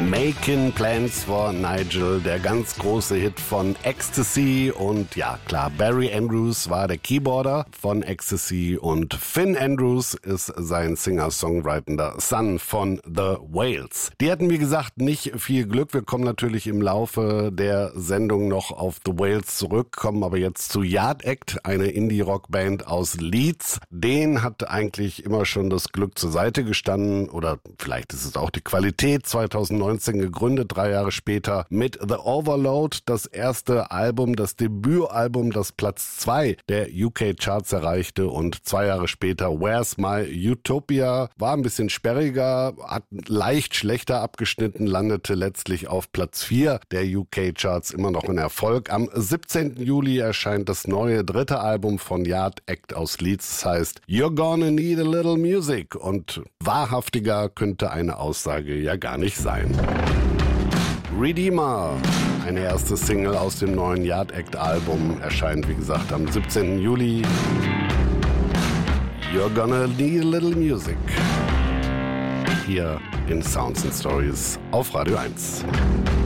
Making Plans for Nigel, der ganz große Hit von Ecstasy. Und ja, klar, Barry Andrews war der Keyboarder von Ecstasy und Finn Andrews ist sein Singer-Songwriter Son von The Whales. Die hatten, wie gesagt, nicht viel Glück. Wir kommen natürlich im Laufe der Sendung noch auf The Whales zurück, kommen aber jetzt zu Yard Act, eine Indie-Rock-Band aus Leeds. Den hat eigentlich immer schon das Glück zur Seite gestanden, oder vielleicht ist es auch die Qualität. 2019 gegründet, 3 Jahre später mit The Overload, das erste Album, das Debütalbum, das Platz 2 der UK-Charts erreichte, und 2 Jahre später Where's My Utopia, war ein bisschen sperriger, hat leicht schlechter abgeschnitten, landete letztlich auf Platz 4 der UK-Charts, immer noch ein Erfolg. Am 17. Juli erscheint das neue 3. Album von Yard Act aus Leeds, das heißt You're Gonna Need a Little Music, und wahrhaftiger könnte eine Aussage ja gar nicht sein. Redeemer, eine erste Single aus dem neuen Yard Act Album, erscheint wie gesagt am 17. Juli. You're Gonna Need a Little Music. Hier in Sounds and Stories auf Radio 1.